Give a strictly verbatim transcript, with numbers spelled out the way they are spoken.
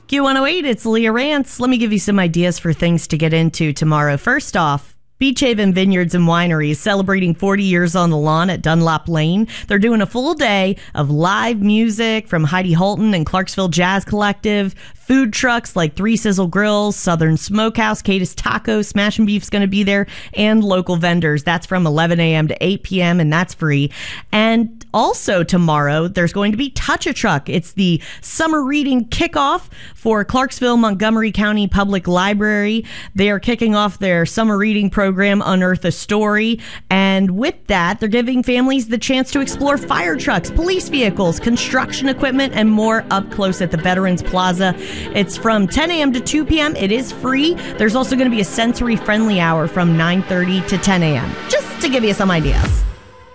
Q one oh eight, it's Leah Rance. Let me give you some ideas for things to get into tomorrow. First off, Beach Haven Vineyards and Winery is celebrating forty years on the lawn at Dunlop Lane. They're doing a full day of live music from Heidi Holton and Clarksville Jazz Collective, food trucks like Three Sizzle Grills, Southern Smokehouse, Cada's Tacos, Smash and Beef's going to be there, and local vendors. That's from eleven a.m. to eight p.m., and that's free. And also tomorrow, there's going to be Touch a Truck. It's the summer reading kickoff for Clarksville Montgomery County Public Library. They are kicking off their summer reading program, Unearth a Story. And with that, they're giving families the chance to explore fire trucks, police vehicles, construction equipment, and more up close at the Veterans Plaza. It's from ten a.m. to two p.m. It is free. There's also going to be a sensory-friendly hour from nine thirty to ten a.m. Just to give you some ideas.